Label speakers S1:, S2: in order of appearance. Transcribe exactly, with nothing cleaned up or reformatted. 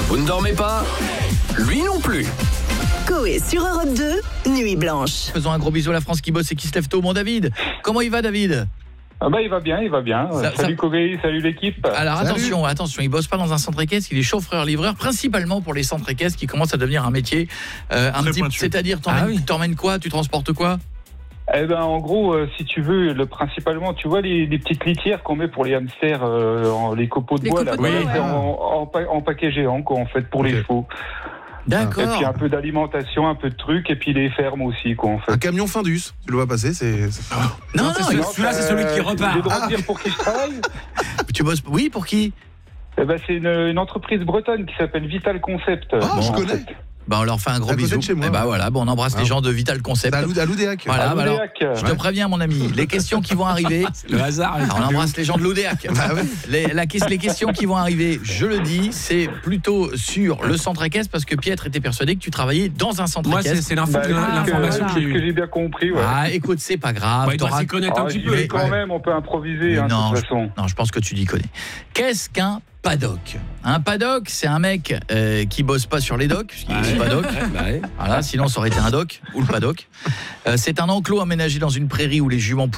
S1: Vous ne dormez pas? Lui non plus.
S2: Coé sur Europe deux, Nuit Blanche.
S3: Faisons un gros bisou à la France qui bosse et qui se lève tôt. Mon David, comment il va, David?
S4: Ah bah il va bien, il va bien.
S3: Ça,
S4: salut
S3: ça...
S4: Coé, salut l'équipe.
S3: Alors
S4: salut.
S3: attention, attention, il bosse pas dans un centre équestre, il est chauffeur-livreur, principalement pour les centres équestres qui commencent à devenir un métier euh, un petit, c'est-à-dire t'emmènes,
S5: ah oui.
S3: t'emmènes quoi? Tu transportes quoi?
S4: Eh ben en gros, euh, si tu veux, le principalement, tu vois les, les petites litières qu'on met pour les hamsters, euh, en, les copeaux de
S6: Les
S4: bois,
S6: copeaux
S4: là,
S6: de bois,
S4: voilà,
S6: ouais.
S4: c'est en, en, pa- en paquet géant, quoi, en fait, pour
S5: Okay.
S4: les chevaux.
S3: D'accord.
S4: Et puis un peu d'alimentation, un peu de trucs, et puis les fermes aussi, quoi, en fait.
S5: Un camion Findus, tu le vois passer, c'est... c'est...
S3: Non, non,
S5: c'est
S3: il-
S5: celui-
S6: celui-là, c'est celui qui repart.
S4: J'ai le droit
S5: Ah.
S4: de dire pour qui je travaille.
S3: tu bosses. Oui, pour qui?
S4: Eh ben c'est une, une entreprise bretonne qui s'appelle Vital Concept.
S5: Ah,
S4: Bon,
S5: je
S4: en
S5: connais.
S4: fait.
S3: Bah on leur fait un gros
S5: À côté
S3: bisou.
S5: de chez moi,
S3: Et bah
S5: ouais.
S3: voilà, bon, on embrasse
S5: Ah.
S3: les gens de Vital Concept.
S5: C'est à Lou- à Loudéac.
S3: Voilà,
S4: À
S3: bah alors,
S4: Loudéac.
S3: je te préviens mon ami, les questions qui vont arriver.
S6: Le hasard.
S3: Alors, on embrasse les gens de l'Odéac.
S5: Bah ouais.
S3: les, la, les questions qui vont arriver, je le dis, c'est plutôt sur le centre équestre parce que Pietre était persuadé que tu travaillais dans un centre
S6: Moi, c'est,
S3: équestre.
S6: c'est l'info-
S4: Bah, c'est ce que-
S6: l'information
S4: c'est
S6: que
S4: ce
S6: j'ai
S4: que
S6: eue.
S4: j'ai bien compris, ouais.
S3: Ah, écoute, c'est pas grave.
S6: Bah, il doit
S3: t'auras-
S6: s'y connaître un
S4: Ah,
S6: petit
S4: j'y
S6: peu.
S4: vais quand
S5: ouais.
S4: même, on peut improviser,
S3: Mais
S4: hein,
S3: non,
S4: de
S3: je,
S4: toute façon.
S3: non, je pense que tu dis connais. Qu'est-ce qu'un paddock? Un paddock, c'est un mec euh, qui bosse pas sur les docks, puisqu'il est paddock.
S6: Bah ouais.
S3: Voilà, sinon ça aurait été un dock ou le paddock. Euh, c'est un enclos aménagé dans une prairie où les juments